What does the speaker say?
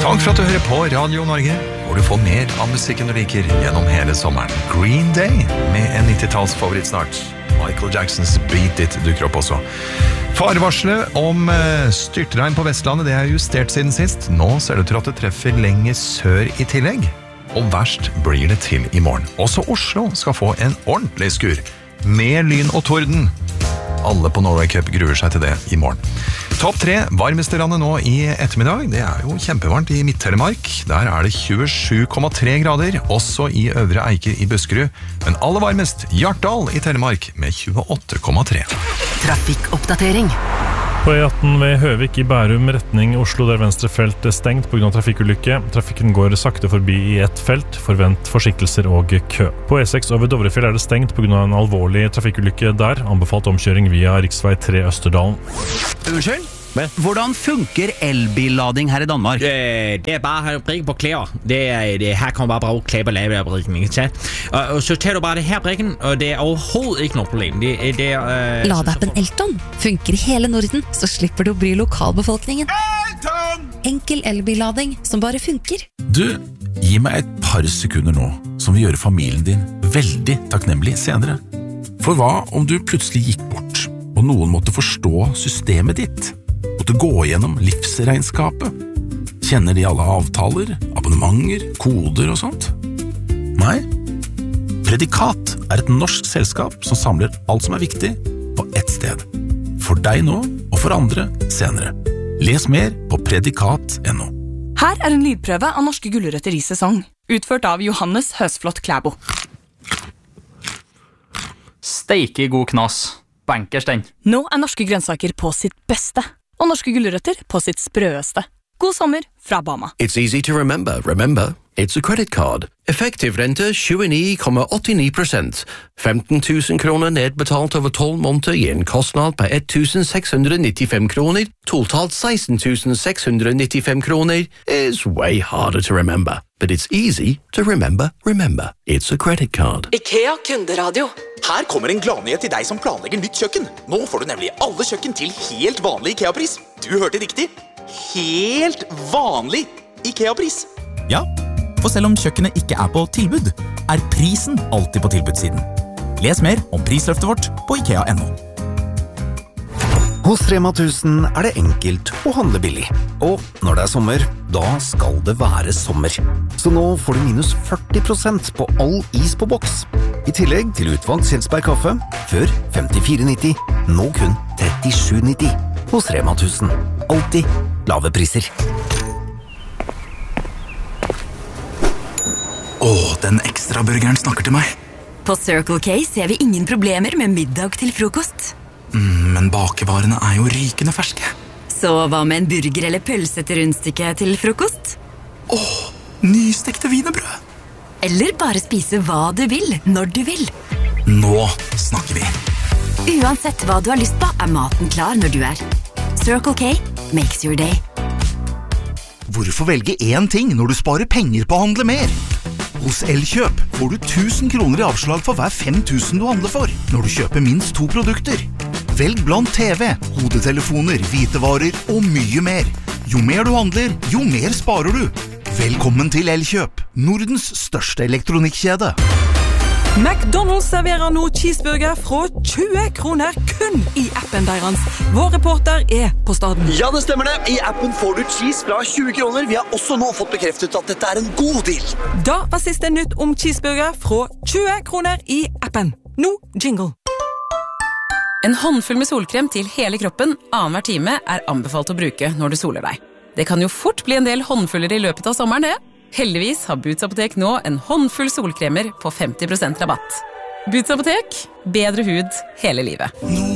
Takk for at du hører på Radio Norge, hvor du får mer av musikken du liker gjennom hele sommeren. Green Day med en 90-tallsfavoritt snart. Michael Jacksons Beat It dukker opp også. Farevarselet om styrtregn på Vestlandet, det er justert siden sist. Nå ser det til at det treffer lenger sør i tillegg. Og verst blir det til i morgen. Også Oslo skal få en ordentlig skur. Med lyn og torden. Alle på Norway Cup gruer seg til det i morgen. Topp 3 varmeste landet nå i ettermiddag. Det er jo kjempevarmt i Midt-Telemark. Der er det 27,3 grader, også i Øvre Eiker i Buskerud. Men aller varmest Hjartdal i Telemark med 28,3. Trafikkoppdatering. På E18 ved Høvik i Bærum, retning Oslo, der venstre felt er stengt på grunn av trafikkulykke. Trafikken går sakte forbi i ett felt, forvent forsinkelser og kø. På E6 over Dovrefjell er det stengt på grunn av en alvorlig trafikkulykke der, anbefalt omkjøring via riksvei 3 Østerdalen. Unnskyld? Hvordan funker elbillading her i Danmark? Det er bare at brikke på klæder. Her kan man bare bruge klæder på lavebrikken, ikke sant? Og så tager du bare det her brikken, og det er overhovedet ikke noe problem. Ladeappen Elton funker i hele Norden, så slipper du å bry lokalbefolkningen. Elton! Enkel elbillading som bare funker. Du, gi meg et par sekunder nå, som vil gjøre familien din veldig takknemlig senere. For hva om du plutselig gikk bort, og noen måtte forstå systemet ditt? Måtte gå gjennom livsregnskapet? Kjenner de alle avtaler, abonnementer, koder og sånt? Nei? Predikat er et norsk selskap som samler alt som er viktig på ett sted. For deg nå, og for andre senere. Les mer på predikat.no. Her er en lydprøve av norske gulrøtter i sesong, utført av Johannes Høsflot Klæbo. Steike god knas. Bankers den. Nå er norske grønnsaker på sitt beste, og norske gulrøtter på sitt sprøeste. God sommer fra Bama. It's easy to remember. Remember, it's a credit card. Effektiv rente 29,89%. 15 000 kroner nedbetalt over 12 måneder i en kostnad på 1.695 kroner. Totalt 16.695 kroner is way harder to remember. But it's easy to remember. Remember, it's a credit card. IKEA kunderadio. Her kommer en gladnyhet til deg som planlegger nytt kjøkken. Nå får du nemlig alle kjøkken til helt vanlig IKEA-pris. Du hørte riktig. Helt vanlig IKEA-pris. Ja, for selv om kjøkkenet ikke er på tilbud, er prisen alltid på tilbudssiden. Les mer om prisløftet vårt på IKEA.no. Hos Rema 1000 er det enkelt å handle billig. Og når det er sommer, da skal det være sommer. Så nå får du minus 40% på all is på boks. I tillegg til utvalgt Kjelsberg kaffe, før 54,90, nå kun 37,90. Hos Rema 1000. Alltid lave priser. Den ekstra burgeren snakker til meg. På Circle K ser vi ingen problemer med middag til frokost. Men bakevarene er jo rykende ferske. Så hva med en burger eller pølse til rundstykke til frokost? Nystekte wienerbrød. Eller bare spise hva du vil, når du vil. Nå snakker vi. Uansett hva du har lyst på, er maten klar når du er. Circle K makes your day. Hvorfor velge én ting når du sparer penger på å handle mer? Hos Elkjøp får du 1000 kroner i avslag for hver 5000 du handler for, når du kjøper minst 2 produkter. Velg blant TV, hodetelefoner, hvitevarer og mye mer. Jo mer du handler, jo mer sparer du. Velkommen til Elkjøp, Nordens største elektronikkjede. McDonald's serverer nå cheeseburger fra 20 kroner kun i appen deres. Vår reporter er på staden. Ja, det stemmer det. I appen får du cheese fra 20 kroner. Vi har også nå fått bekreftet at dette er en god deal. Da var siste nytt om cheeseburger fra 20 kroner i appen. Nå jingle. En håndfull med solkrem til hele kroppen annenhver time er anbefalt å bruke når du soler deg. Det kan jo fort bli en del håndfuller i løpet av sommeren, det. Heldigvis har Boots Apotek nå en håndfull solkremer på 50% rabatt. Boots Apotek, bedre hud hele livet.